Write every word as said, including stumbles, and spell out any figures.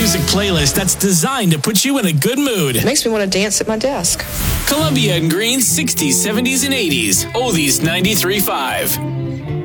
music playlist that's designed to put you in a good mood. It makes me want to dance at my desk. Columbia and Green's sixties, seventies, and eighties. Oldies ninety-three point five.